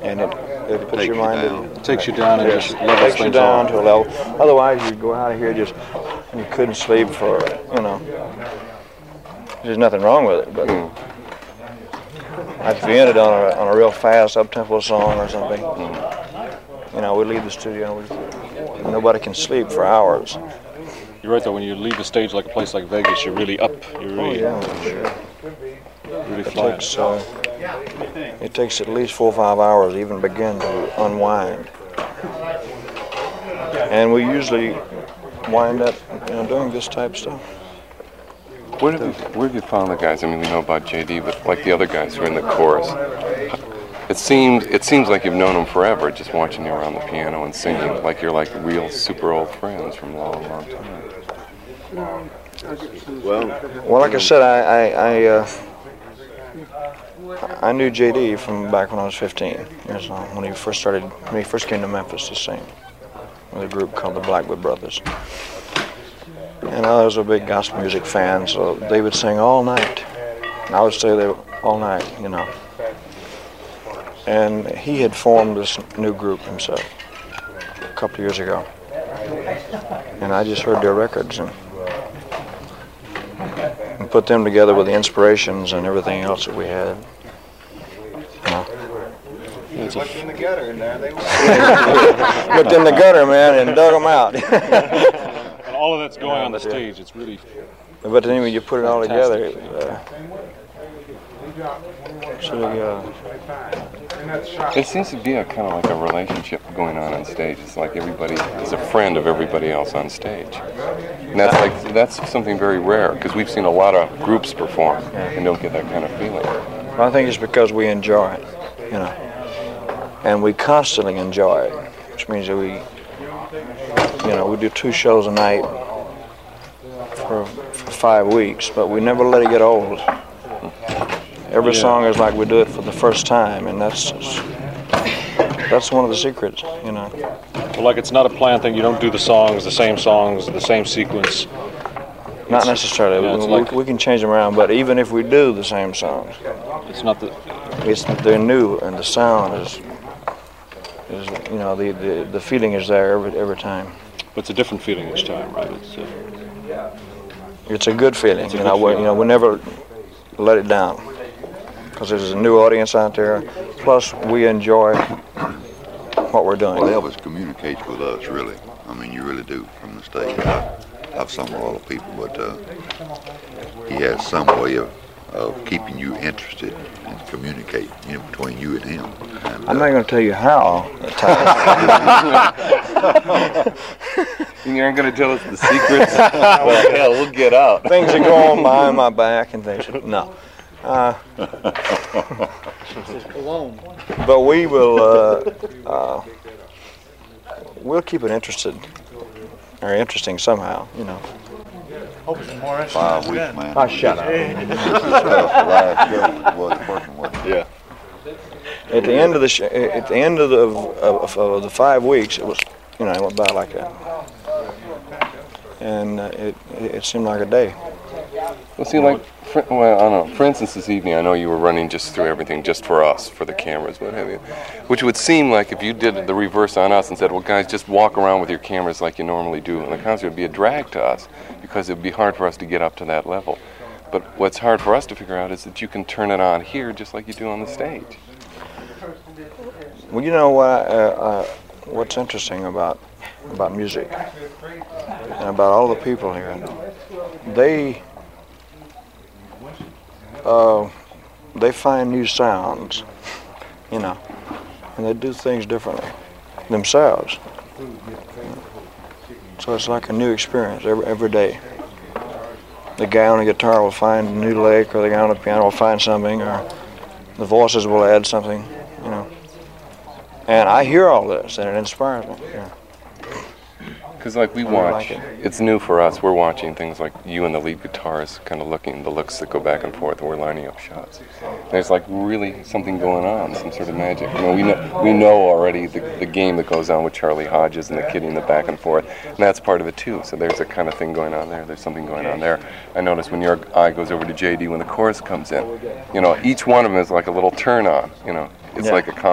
and it puts your mind in. It takes you down and just levels takes you things down off. to a level. Otherwise, you'd go out of here just, you couldn't sleep for, there's nothing wrong with it, but if you ended on a real fast up-tempo song or something, we leave the studio and nobody can sleep for hours. You're right, though. When you leave the stage like a place like Vegas, you're really up. You're really, really flying. It takes at least 4 or 5 hours to even begin to unwind. And we usually wind up, doing this type of stuff. Where have you found the guys? I mean, we know about J.D., but like the other guys who are in the chorus, it seems like you've known them forever, just watching you around the piano and singing, like you're like real super old friends from a long, long time. Well, like I said, I knew J.D. from back when I was 15 years old, when he first came to Memphis to sing with a group called the Blackwood Brothers. And I was a big gospel music fan, so they would sing all night. And I would stay there all night, And he had formed this new group himself a couple of years ago. And I just heard their records and put them together with the inspirations and everything else that we had. Looked in the gutter in there. Looked in the gutter, man, and dug them out. And all of that's going on the stage. It's really. But then when you put it all together, it seems to be a kind of like a relationship going on stage. It's like everybody is a friend of everybody else on stage, and that's something very rare because we've seen a lot of groups perform and don't get that kind of feeling. Well, I think it's because we enjoy it, and we constantly enjoy it, which means that we do 2 shows a night for 5 weeks, but we never let it get old. Every song is like we do it for the first time, and that's one of the secrets, Well, like it's not a planned thing. You don't do the same sequence. Not necessarily. We can change them around, but even if we do the same songs, they're new, and the sound is the feeling is there every time. But it's a different feeling each time, right? It's a good feeling. We never let it down because there's a new audience out there. Plus, we enjoy what we're doing. Well, Elvis communicates with us, really. I mean, you really do from the stage. I've sung with a lot of people, but he has some way of keeping you interested and communicate between you and him. And, I'm not going to tell you how. You aren't going to tell us the secrets? Well, hell, we'll get out. Things that go on behind my back and things. No. But we will. We'll keep it interesting somehow. Hope it's more interesting. 5 weeks, man. Oh, shut up. Last show was working with it. Yeah. At the end of the 5 weeks, it was, it went by like that, and it seemed like a day. Well, see, I don't know. For instance, this evening, I know you were running just through everything, just for us, for the cameras, what have you. Which would seem like if you did the reverse on us and said, well, guys, just walk around with your cameras like you normally do in the concert, it would be a drag to us because it would be hard for us to get up to that level. But what's hard for us to figure out is that you can turn it on here just like you do on the stage. Well, you know what's interesting about music and about all the people here, they find new sounds, and they do things differently themselves. So it's like a new experience every day. The guy on the guitar will find a new lick, or the guy on the piano will find something, or the voices will add something, And I hear all this, and it inspires me. Because like we watch, it's new for us. We're watching things like you and the lead guitarist kind of looking, the looks that go back and forth, and we're lining up shots. There's like really something going on, some sort of magic. We know already the game that goes on with Charlie Hodges and the kidding, the back and forth, and that's part of it too. So there's a kind of thing going on there. There's something going on there. I notice when your eye goes over to J.D. when the chorus comes in, each one of them is like a little turn on. It's like a